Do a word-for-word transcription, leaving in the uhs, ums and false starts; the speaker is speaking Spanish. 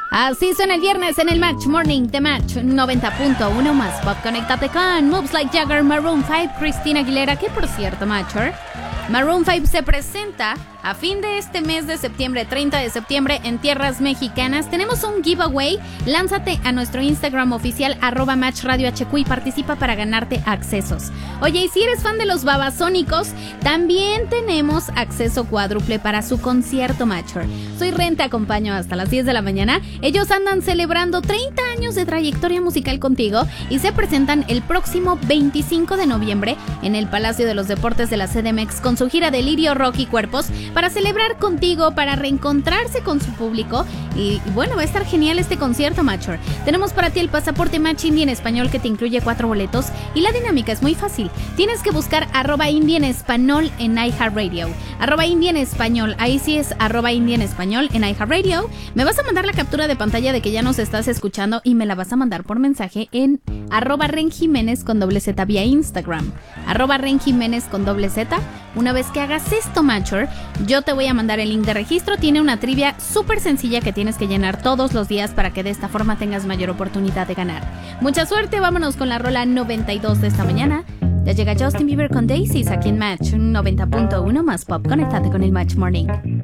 Así suena el viernes en el Match Morning de Match noventa punto uno más pop. Conéctate con Moves Like Jagger, Maroon cinco, Christina Aguilera, que por cierto, Matcher, Maroon cinco se presenta a fin de este mes de septiembre, treinta de septiembre, en tierras mexicanas. Tenemos un giveaway. Lánzate a nuestro Instagram oficial, arroba Match Radio H Q, y participa para ganarte accesos. Oye, y si eres fan de los Babasónicos, también tenemos acceso cuádruple para su concierto, Matcher. Soy Ren, te acompaño hasta las diez de la mañana. Ellos andan celebrando treinta años de trayectoria musical contigo y se presentan el próximo veinticinco de noviembre en el Palacio de los Deportes de la C D M X con su gira Delirio, Rock y Cuerpos, para celebrar contigo, para reencontrarse con su público. Y bueno, va a estar genial este concierto, Matcher. Tenemos para ti el pasaporte Match Indie en español, que te incluye cuatro boletos, y la dinámica es muy fácil. Tienes que buscar arroba Indie en español en iHeartRadio. Arroba Indie en español, ahí sí es arroba Indie en español en iHeartRadio. Me vas a mandar la captura de pantalla de que ya nos estás escuchando y me la vas a mandar por mensaje en arroba Ren Jiménez con doble Z vía Instagram. Arroba Ren Jiménez con doble Z. Una vez que hagas esto, Matcher, yo te voy a mandar el link de registro. Tiene una trivia súper sencilla que tienes que llenar todos los días para que de esta forma tengas mayor oportunidad de ganar. Mucha suerte, vámonos con la rola noventa y dos de esta mañana. Ya llega Justin Bieber con Daisies aquí en Match noventa punto uno más pop. Conéctate con el Match Morning.